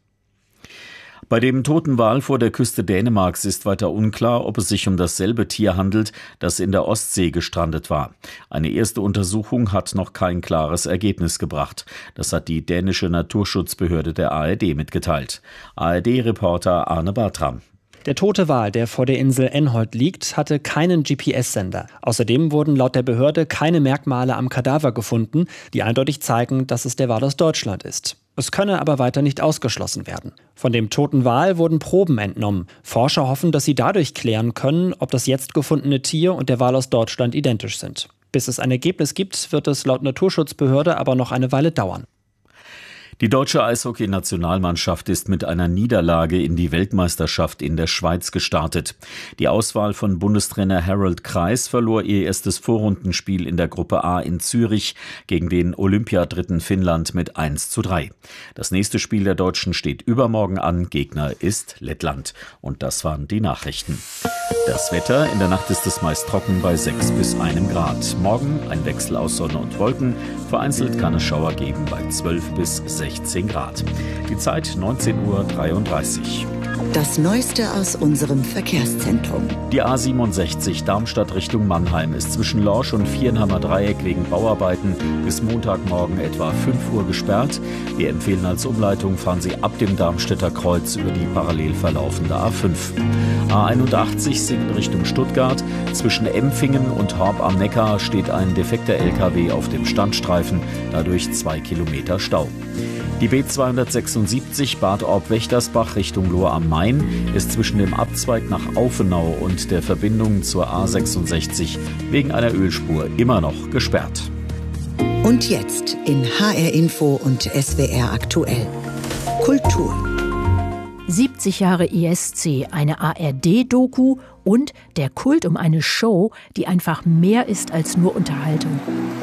Bei dem toten Wal vor der Küste Dänemarks ist weiter unklar, ob es sich um dasselbe Tier handelt, das in der Ostsee gestrandet war. Eine erste Untersuchung hat noch kein klares Ergebnis gebracht. Das hat die dänische Naturschutzbehörde der ARD mitgeteilt. ARD-Reporter Arne Bartram. Der tote Wal, der vor der Insel Enholt liegt, hatte keinen GPS-Sender. Außerdem wurden laut der Behörde keine Merkmale am Kadaver gefunden, die eindeutig zeigen, dass es der Wal aus Deutschland ist. Es könne aber weiter nicht ausgeschlossen werden. Von dem toten Wal wurden Proben entnommen. Forscher hoffen, dass sie dadurch klären können, ob das jetzt gefundene Tier und der Wal aus Deutschland identisch sind. Bis es ein Ergebnis gibt, wird es laut Naturschutzbehörde aber noch eine Weile dauern. Die deutsche Eishockey-Nationalmannschaft ist mit einer Niederlage in die Weltmeisterschaft in der Schweiz gestartet. Die Auswahl von Bundestrainer Harold Kreis verlor ihr erstes Vorrundenspiel in der Gruppe A in Zürich gegen den Olympiadritten Finnland mit 1:3. Das nächste Spiel der Deutschen steht übermorgen an. Gegner ist Lettland. Und das waren die Nachrichten. Das Wetter: In der Nacht ist es meist trocken bei 6 bis 1 Grad. Morgen ein Wechsel aus Sonne und Wolken. Vereinzelt kann es Schauer geben bei 12 bis 16 Grad. Die Zeit 19:33 Uhr. Das Neueste aus unserem Verkehrszentrum. Die A67 Darmstadt Richtung Mannheim ist zwischen Lorsch und Viernheimer Dreieck wegen Bauarbeiten bis Montagmorgen etwa 5 Uhr gesperrt. Wir empfehlen als Umleitung, fahren Sie ab dem Darmstädter Kreuz über die parallel verlaufende A5. A81 Singen Richtung Stuttgart. Zwischen Empfingen und Horb am Neckar steht ein defekter LKW auf dem Standstreifen, dadurch 2 Kilometer Stau. Die B276 Bad Orb-Wächtersbach Richtung Lohr am Main ist zwischen dem Abzweig nach Aufenau und der Verbindung zur A66 wegen einer Ölspur immer noch gesperrt. Und jetzt in HR Info und SWR aktuell. Kultur. 70 Jahre ESC, eine ARD-Doku und der Kult um eine Show, die einfach mehr ist als nur Unterhaltung.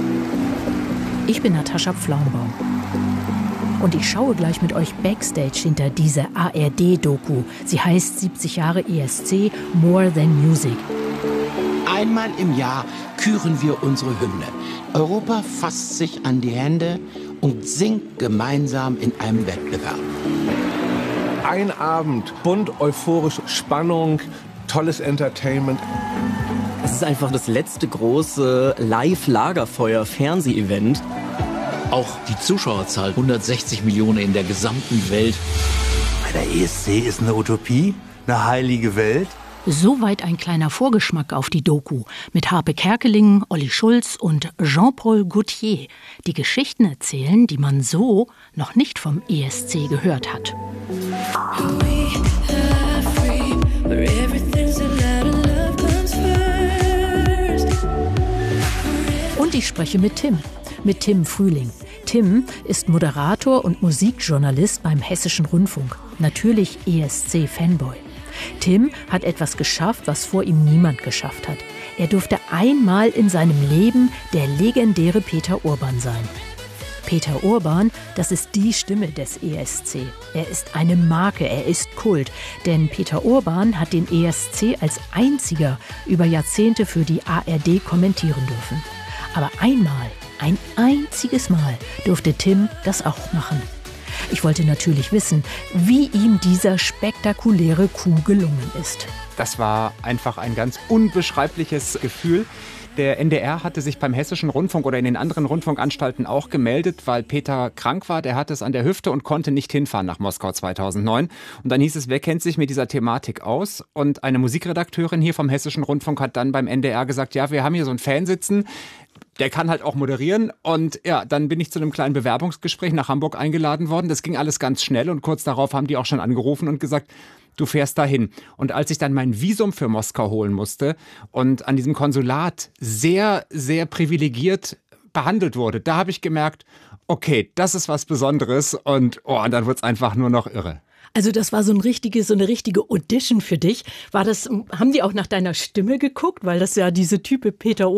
Ich bin Natascha Pflaumbaum. Und ich schaue gleich mit euch Backstage hinter dieser ARD-Doku. Sie heißt 70 Jahre ESC, More Than Music. Einmal im Jahr küren wir unsere Hymne. Europa fasst sich an die Hände und singt gemeinsam in einem Wettbewerb. Ein Abend, bunt, euphorisch, Spannung, tolles Entertainment. Es ist einfach das letzte große Live-Lagerfeuer-Fernseh-Event. Auch die Zuschauerzahl, 160 Millionen in der gesamten Welt. Der ESC ist eine Utopie, eine heilige Welt. Soweit ein kleiner Vorgeschmack auf die Doku mit Harpe Kerkeling, Olli Schulz und Jean-Paul Gaultier, die Geschichten erzählen, die man so noch nicht vom ESC gehört hat. Und ich spreche mit Tim Frühling. Tim ist Moderator und Musikjournalist beim Hessischen Rundfunk. Natürlich ESC-Fanboy. Tim hat etwas geschafft, was vor ihm niemand geschafft hat. Er durfte einmal in seinem Leben der legendäre Peter Urban sein. Peter Urban, das ist die Stimme des ESC. Er ist eine Marke, er ist Kult. Denn Peter Urban hat den ESC als einziger über Jahrzehnte für die ARD kommentieren dürfen. Aber einmal, ein einziges Mal, durfte Tim das auch machen. Ich wollte natürlich wissen, wie ihm dieser spektakuläre Coup gelungen ist. Das war einfach ein ganz unbeschreibliches Gefühl. Der NDR hatte sich beim Hessischen Rundfunk oder in den anderen Rundfunkanstalten auch gemeldet, weil Peter krank war. Der hatte es an der Hüfte und konnte nicht hinfahren nach Moskau 2009. Und dann hieß es, wer kennt sich mit dieser Thematik aus? Und eine Musikredakteurin hier vom Hessischen Rundfunk hat dann beim NDR gesagt, ja, wir haben hier so einen Fan sitzen, der kann halt auch moderieren. Und ja, dann bin ich zu einem kleinen Bewerbungsgespräch nach Hamburg eingeladen worden. Das ging alles ganz schnell und kurz darauf haben die auch schon angerufen und gesagt, du fährst dahin. Und als ich dann mein Visum für Moskau holen musste und an diesem Konsulat sehr, sehr privilegiert behandelt wurde, da habe ich gemerkt, okay, das ist was Besonderes und dann wird es einfach nur noch irre. Also das war so eine richtige Audition für dich. Haben die auch nach deiner Stimme geguckt? Weil das ja diese typische Peter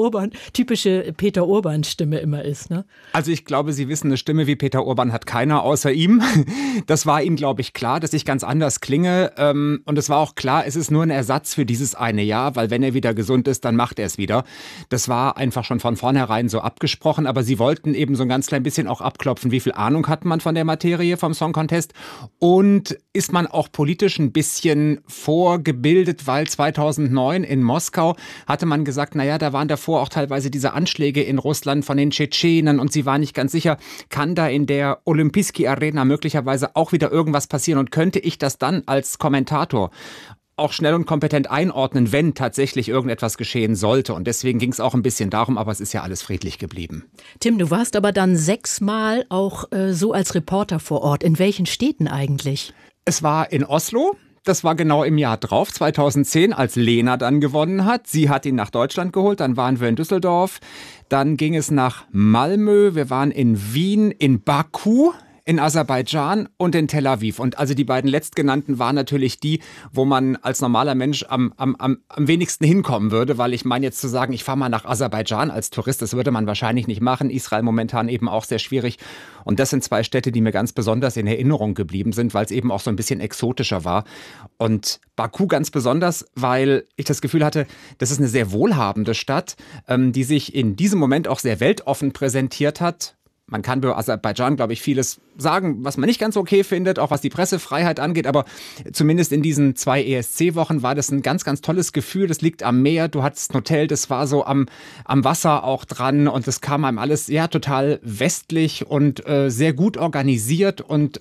Urban-Stimme immer ist, ne? Also ich glaube, Sie wissen, eine Stimme wie Peter Urban hat keiner außer ihm. Das war ihm, glaube ich, klar, dass ich ganz anders klinge. Und es war auch klar, es ist nur ein Ersatz für dieses eine Jahr, weil wenn er wieder gesund ist, dann macht er es wieder. Das war einfach schon von vornherein so abgesprochen. Aber Sie wollten eben so ein ganz klein bisschen auch abklopfen, wie viel Ahnung hat man von der Materie vom Song Contest und ist man auch politisch ein bisschen vorgebildet, weil 2009 in Moskau hatte man gesagt, naja, da waren davor auch teilweise diese Anschläge in Russland von den Tschetschenen und sie war nicht ganz sicher, kann da in der Olympijski Arena möglicherweise auch wieder irgendwas passieren und könnte ich das dann als Kommentator auch schnell und kompetent einordnen, wenn tatsächlich irgendetwas geschehen sollte. Und deswegen ging es auch ein bisschen darum, aber es ist ja alles friedlich geblieben. Tim, du warst aber dann 6-mal auch so als Reporter vor Ort. In welchen Städten eigentlich? Es war in Oslo. Das war genau im Jahr drauf, 2010, als Lena dann gewonnen hat. Sie hat ihn nach Deutschland geholt, dann waren wir in Düsseldorf. Dann ging es nach Malmö, wir waren in Wien, in Baku, in Aserbaidschan und in Tel Aviv. Und also die beiden letztgenannten waren natürlich die, wo man als normaler Mensch am wenigsten hinkommen würde, weil ich meine jetzt zu sagen, ich fahre mal nach Aserbaidschan als Tourist, das würde man wahrscheinlich nicht machen. Israel momentan eben auch sehr schwierig. Und das sind zwei Städte, die mir ganz besonders in Erinnerung geblieben sind, weil es eben auch so ein bisschen exotischer war. Und Baku ganz besonders, weil ich das Gefühl hatte, das ist eine sehr wohlhabende Stadt, die sich in diesem Moment auch sehr weltoffen präsentiert hat. Man kann bei Aserbaidschan, glaube ich, vieles sagen, was man nicht ganz okay findet, auch was die Pressefreiheit angeht. Aber zumindest in diesen 2 ESC-Wochen war das ein ganz, ganz tolles Gefühl. Das liegt am Meer, du hattest ein Hotel, das war so am Wasser auch dran. Und das kam einem alles total westlich und sehr gut organisiert und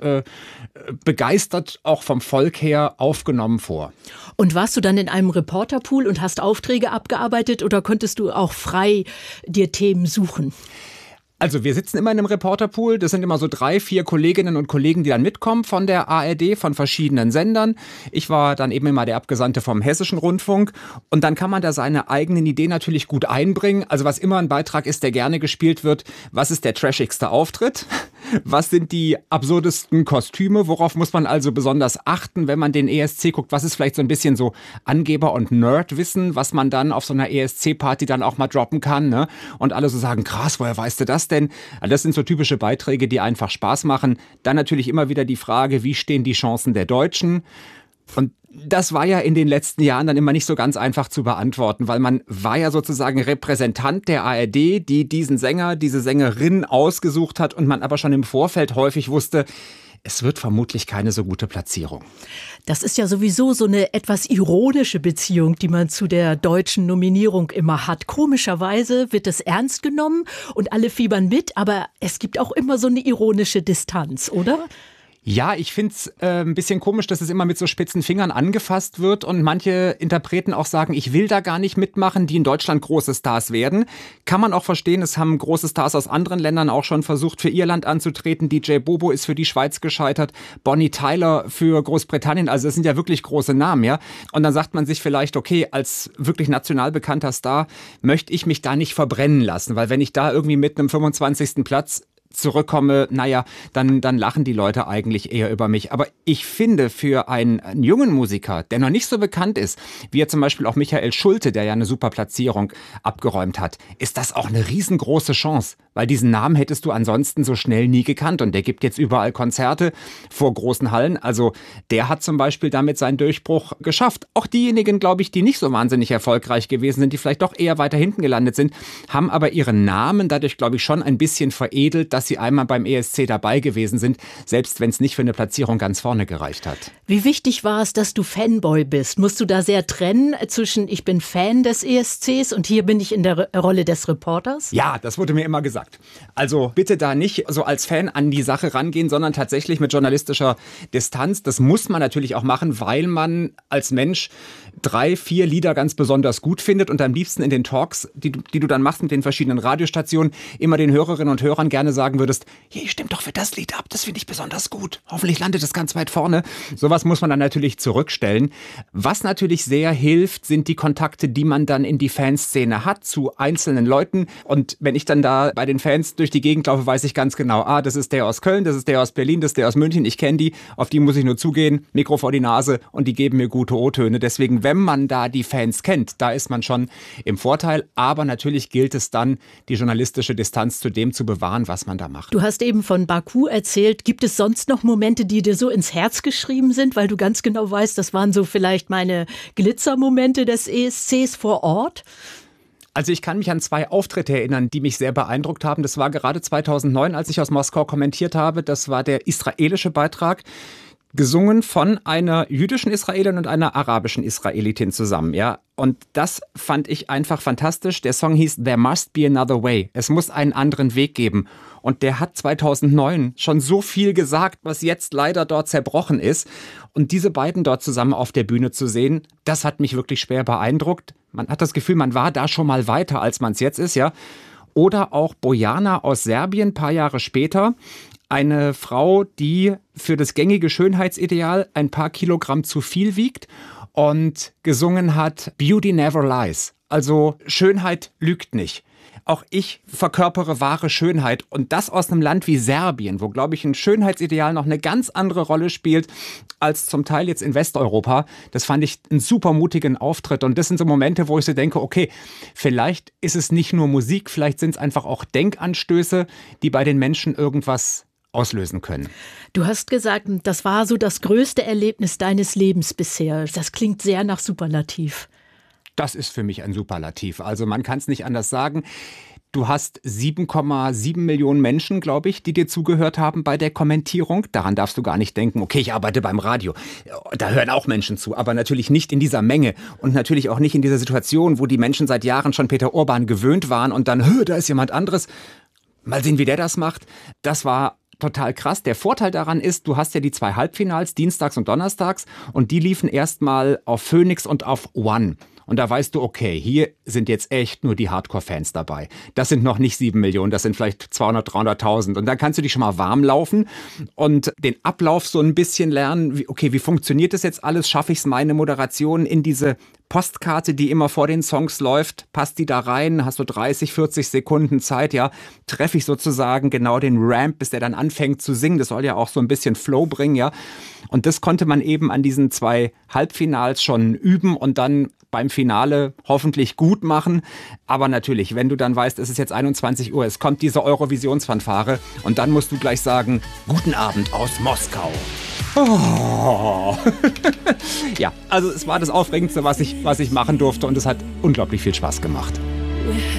begeistert auch vom Volk her aufgenommen vor. Und warst du dann in einem Reporterpool und hast Aufträge abgearbeitet oder konntest du auch frei dir Themen suchen? Also wir sitzen immer in einem Reporterpool, das sind immer so 3, 4 Kolleginnen und Kollegen, die dann mitkommen von der ARD, von verschiedenen Sendern. Ich war dann eben immer der Abgesandte vom Hessischen Rundfunk und dann kann man da seine eigenen Ideen natürlich gut einbringen. Also was immer ein Beitrag ist, der gerne gespielt wird, was ist der trashigste Auftritt? Was sind die absurdesten Kostüme? Worauf muss man also besonders achten, wenn man den ESC guckt? Was ist vielleicht so ein bisschen so Angeber- und Nerdwissen, was man dann auf so einer ESC-Party dann auch mal droppen kann, ne? Und alle so sagen, krass, woher weißt du das denn? Das sind so typische Beiträge, die einfach Spaß machen. Dann natürlich immer wieder die Frage, wie stehen die Chancen der Deutschen? Und das war ja in den letzten Jahren dann immer nicht so ganz einfach zu beantworten, weil man war ja sozusagen Repräsentant der ARD, die diesen Sänger, diese Sängerin ausgesucht hat und man aber schon im Vorfeld häufig wusste, es wird vermutlich keine so gute Platzierung. Das ist ja sowieso so eine etwas ironische Beziehung, die man zu der deutschen Nominierung immer hat. Komischerweise wird es ernst genommen und alle fiebern mit, aber es gibt auch immer so eine ironische Distanz, oder? Ja, ich find's ein bisschen komisch, dass es immer mit so spitzen Fingern angefasst wird und manche Interpreten auch sagen, ich will da gar nicht mitmachen, die in Deutschland große Stars werden. Kann man auch verstehen, es haben große Stars aus anderen Ländern auch schon versucht, für ihr Land anzutreten. DJ Bobo ist für die Schweiz gescheitert, Bonnie Tyler für Großbritannien, also das sind ja wirklich große Namen, ja. Und dann sagt man sich vielleicht, okay, als wirklich national bekannter Star möchte ich mich da nicht verbrennen lassen, weil wenn ich da irgendwie mit einem 25. Platz zurückkomme, naja, dann lachen die Leute eigentlich eher über mich. Aber ich finde, für einen jungen Musiker, der noch nicht so bekannt ist, wie ja zum Beispiel auch Michael Schulte, der ja eine super Platzierung abgeräumt hat, ist das auch eine riesengroße Chance. Weil diesen Namen hättest du ansonsten so schnell nie gekannt. Und der gibt jetzt überall Konzerte vor großen Hallen. Also der hat zum Beispiel damit seinen Durchbruch geschafft. Auch diejenigen, glaube ich, die nicht so wahnsinnig erfolgreich gewesen sind, die vielleicht doch eher weiter hinten gelandet sind, haben aber ihren Namen dadurch, glaube ich, schon ein bisschen veredelt, dass sie einmal beim ESC dabei gewesen sind, selbst wenn es nicht für eine Platzierung ganz vorne gereicht hat. Wie wichtig war es, dass du Fanboy bist? Musst du da sehr trennen zwischen ich bin Fan des ESCs und hier bin ich in der Rolle des Reporters? Ja, das wurde mir immer gesagt. Also bitte da nicht so als Fan an die Sache rangehen, sondern tatsächlich mit journalistischer Distanz. Das muss man natürlich auch machen, weil man als Mensch 3, 4 Lieder ganz besonders gut findet und am liebsten in den Talks, die du dann machst mit den verschiedenen Radiostationen, immer den Hörerinnen und Hörern gerne sagen würdest, hey, stimmt doch für das Lied ab, das finde ich besonders gut. Hoffentlich landet es ganz weit vorne. Sowas muss man dann natürlich zurückstellen. Was natürlich sehr hilft, sind die Kontakte, die man dann in die Fanszene hat zu einzelnen Leuten. Und wenn ich dann da bei den Fans durch die Gegend laufe, weiß ich ganz genau, das ist der aus Köln, das ist der aus Berlin, das ist der aus München, ich kenne die, auf die muss ich nur zugehen, Mikro vor die Nase und die geben mir gute O-Töne. Deswegen, wenn man da die Fans kennt, da ist man schon im Vorteil. Aber natürlich gilt es dann, die journalistische Distanz zu dem zu bewahren, was man da macht. Du hast eben von Baku erzählt. Gibt es sonst noch Momente, die dir so ins Herz geschrieben sind, weil du ganz genau weißt, das waren so vielleicht meine Glitzermomente des ESCs vor Ort? Also ich kann mich an 2 Auftritte erinnern, die mich sehr beeindruckt haben. Das war gerade 2009, als ich aus Moskau kommentiert habe. Das war der israelische Beitrag, gesungen von einer jüdischen Israelin und einer arabischen Israelitin zusammen, ja. Und das fand ich einfach fantastisch. Der Song hieß There Must Be Another Way. Es muss einen anderen Weg geben. Und der hat 2009 schon so viel gesagt, was jetzt leider dort zerbrochen ist. Und diese beiden dort zusammen auf der Bühne zu sehen, das hat mich wirklich schwer beeindruckt. Man hat das Gefühl, man war da schon mal weiter, als man es jetzt ist, ja. Oder auch Bojana aus Serbien, ein paar Jahre später. Eine Frau, die für das gängige Schönheitsideal ein paar Kilogramm zu viel wiegt und gesungen hat Beauty Never Lies. Also Schönheit lügt nicht. Auch ich verkörpere wahre Schönheit und das aus einem Land wie Serbien, wo, glaube ich, ein Schönheitsideal noch eine ganz andere Rolle spielt als zum Teil jetzt in Westeuropa. Das fand ich einen super mutigen Auftritt und das sind so Momente, wo ich so denke, okay, vielleicht ist es nicht nur Musik, vielleicht sind es einfach auch Denkanstöße, die bei den Menschen irgendwas auslösen können. Du hast gesagt, das war so das größte Erlebnis deines Lebens bisher. Das klingt sehr nach Superlativ. Das ist für mich ein Superlativ. Also man kann es nicht anders sagen. Du hast 7,7 Millionen Menschen, glaube ich, die dir zugehört haben bei der Kommentierung. Daran darfst du gar nicht denken, okay, ich arbeite beim Radio. Da hören auch Menschen zu, aber natürlich nicht in dieser Menge und natürlich auch nicht in dieser Situation, wo die Menschen seit Jahren schon Peter Orban gewöhnt waren und dann, da ist jemand anderes. Mal sehen, wie der das macht. Das war total krass. Der Vorteil daran ist, du hast ja die 2 Halbfinals, dienstags und donnerstags, und die liefen erstmal auf Phoenix und auf One. Und da weißt du, okay, hier sind jetzt echt nur die Hardcore-Fans dabei. Das sind noch nicht 7 Millionen, das sind vielleicht 200, 300.000. Und dann kannst du dich schon mal warm laufen und den Ablauf so ein bisschen lernen. Wie funktioniert das jetzt alles? Schaffe ich es, meine Moderation in diese Postkarte, die immer vor den Songs läuft, passt die da rein? Hast du 30, 40 Sekunden Zeit, ja? Treffe ich sozusagen genau den Ramp, bis der dann anfängt zu singen. Das soll ja auch so ein bisschen Flow bringen, ja? Und das konnte man eben an diesen 2 Halbfinals schon üben und dann beim Finale hoffentlich gut machen. Aber natürlich, wenn du dann weißt, es ist jetzt 21 Uhr, es kommt diese Eurovisionsfanfare und dann musst du gleich sagen, guten Abend aus Moskau. Oh. Ja, also es war das Aufregendste, was ich machen durfte und es hat unglaublich viel Spaß gemacht.